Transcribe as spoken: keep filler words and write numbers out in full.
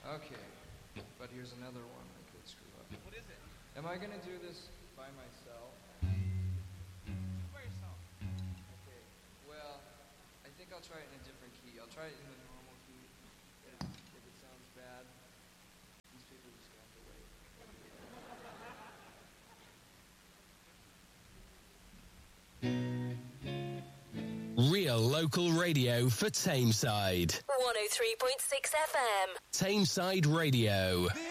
Okay, but here's another one I could screw up. What is it? Am I gonna do this by myself? By yourself. Okay, well, I think I'll try it in a different key. I'll try it in the normal key. If, if it sounds bad, these people just gonna have to wait. Real local radio for Tameside. one oh three point six F M. Tameside Radio.